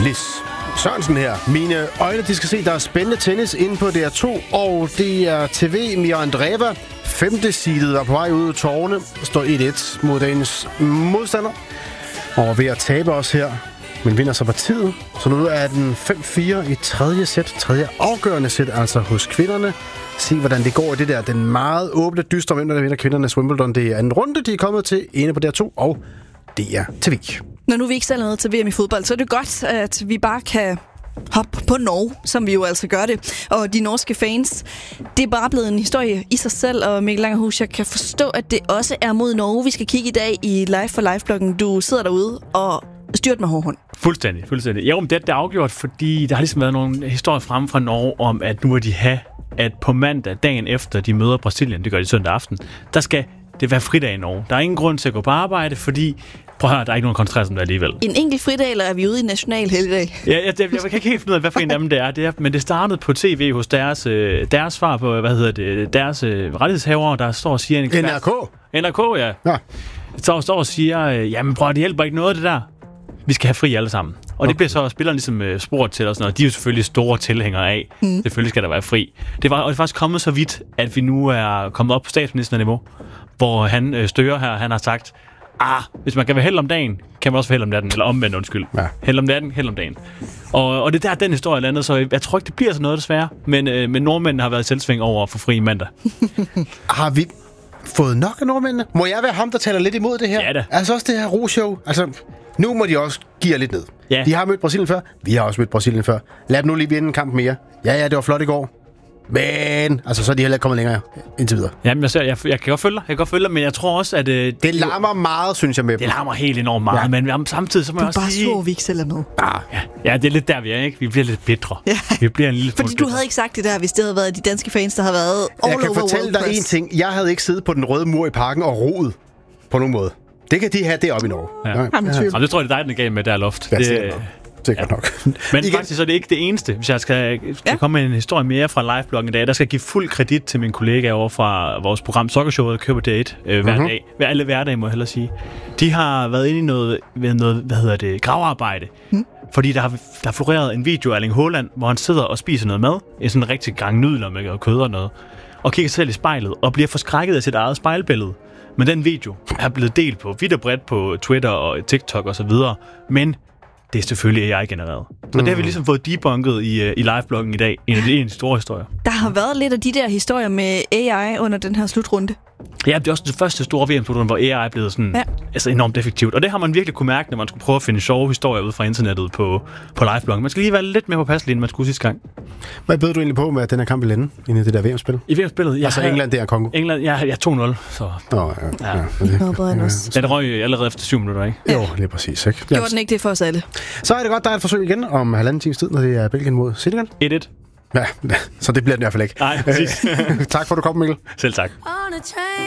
Lis Sørensen her. Mine øjne, de skal se, der er spændende tennis inde på DR2, og det er TV Mira Andreeva. 5. seedet er på vej ud af tårne. Står 1-1 mod dagens modstander. Og ved at tabe os her, men vinder så partiet. Så nu er den 5-4 i tredje sæt. Tredje afgørende sæt, altså hos kvinderne. Se, hvordan det går i det der. Den meget åbne, dystre hvem der vinder kvindernes Wimbledon. Det er anden runde, de er kommet til inde på DR2 og DR-TV. Når nu vi ikke selv er noget til VM i fodbold, så er det godt, at vi bare kan hoppe på Norge, som vi jo altså gør det. Og de norske fans, det er bare blevet en historie i sig selv, og Mikkel Langerhus, jeg kan forstå, at det også er mod Norge. Vi skal kigge i dag i Live for Live-bloggen. Du sidder derude og styrt med hård hånd. Fuldstændig. Jo, men det er afgjort, fordi der har ligesom været nogle historier fremme fra Norge om, at nu må de have, at på mandag, dagen efter de møder Brasilien, det gør de søndag aften, der skal det være fridag i Norge. Der er ingen grund til at gå på arbejde, fordi prøv at høre, der er ikke nogen koncentreret som det alligevel. En enkelt fridag, eller er vi ude i national helligdag? Ja, jeg kan ikke helt finde ud af, hvad for en af dem det er. Men det startede på tv hos deres far på, deres rettighedshavere, der står og siger... NRK, ja. Står og siger, jamen prøv at det hjælper ikke noget det der. Vi skal have fri alle sammen. Og det bliver så spillerne ligesom spurgt til og sådan noget. De er jo selvfølgelig store tilhængere af. Selvfølgelig skal der være fri. Det er faktisk kommet så vidt, at vi nu er kommet op på statsministerniveau, hvor han Støre her, han har sagt, hvis man kan være held om dagen, kan man også være held om natten, eller omvendt, undskyld. Ja. Held om natten, held om dagen. Og det er der, den historie landet, så jeg tror ikke, det bliver sådan noget desværre. Men nordmændene har været i selvsving over for fri mandag. Har vi fået nok af nordmændene? Må jeg være ham, der taler lidt imod det her? Ja da. Altså også det her ro-show. Altså, nu må de også give lidt ned. Ja. De har mødt Brasilien før. Vi har også mødt Brasilien før. Lad dem nu lige vinde en kamp mere. Ja, det var flot i går. Men, altså, så er de heller ikke kommet længere indtil videre. Jamen, jeg kan godt følge dig, men jeg tror også, at... det larmer meget, synes jeg, med det larmer helt enormt meget, men samtidig så må jeg også sige... Du er bare så, vi ikke selv er med. Ja, det er lidt der, vi er, ikke? Vi bliver lidt bitre. Ja. Vi bliver en lille... Fordi du havde ikke sagt det der, hvis det havde været de danske fans, der havde været all over Jeg kan fortælle dig en ting. Jeg havde ikke siddet på den røde mur i parken og roet på nogen måde. Det kan de have deroppe i Norge. Ja. Det tror jeg, det er dig, den gav med der loft. Det er nok. Men faktisk så er det ikke det eneste. Hvis jeg skal komme med en historie mere fra live-bloggen i dag, der skal jeg give fuld kredit til mine kollegaer over fra vores program Sokkershowet, der kører på D1 hver dag. Alle hverdage, må jeg hellere sige. De har været inde i noget gravearbejde. Fordi der har floreret en video af Erling Haaland, hvor han sidder og spiser noget mad. En sådan rigtig gang nudler med kød og noget. Og kigger sig selv i spejlet og bliver forskrækket af sit eget spejlbillede. Men den video er blevet delt på vidt og bredt på Twitter og TikTok og så videre. Men det er selvfølgelig AI-genereret. Så det har vi ligesom fået debunket i live-bloggen i dag. En af de store historier. Der har været lidt af de der historier med AI under den her slutrunde. Ja, det er også det første store VM-slutrunde, hvor AI er blevet sådan, enormt effektivt. Og det har man virkelig kunne mærke, når man skulle prøve at finde sjove historier ud fra internettet på live-bloggen. Man skal lige være lidt mere påpasselig, end man skulle sidste gang. Hvad bød du egentlig på med, at den her kamp ville ende inde i det der VM-spil? I VM-spillet? Altså England, det er Kongo? England, ja 2-0. Så. Den røg allerede efter 7 minutter, ikke? Jo, lige præcis. Ikke? Gjorde den ikke det for os alle? Så er det godt, der er et forsøg igen om 1,5 times tid, når det er Belgien mod Senegal. 1-1. Ja, så det bliver den i hvert fald ikke. Nej, præcis. Tak for, at du kom, Mikkel. Selv tak.